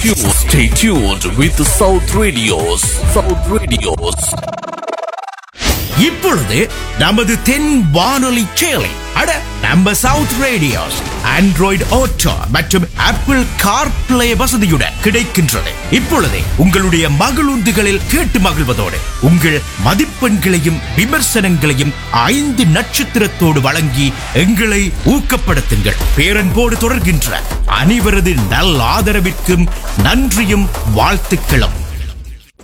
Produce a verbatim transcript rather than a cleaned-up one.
tuned, stay tuned with South Radios. South Radios. இப்பொழுது நமது தென் வானொலி சேலை அட நம்ம சவுத் ரேடியோஸ் ஆண்ட்ராய்டு ஆட்டோ மற்றும் ஆப்பிள் கார்பிளே வசதியுடன் கிடைக்கின்றது. இப்பொழுது உங்களுடைய மகிழுந்துகளில் கேட்டு மகிழ்வதோடு உங்கள் மதிப்பெண்களையும் விமர்சனங்களையும் ஐந்து நட்சத்திரத்தோடு வழங்கி எங்களை ஊக்கப்படுத்துங்கள். பேரன்போடு தொடர்கின்ற அனைவரது நல் ஆதரவிற்கும் நன்றியும் வாழ்த்துக்களும்.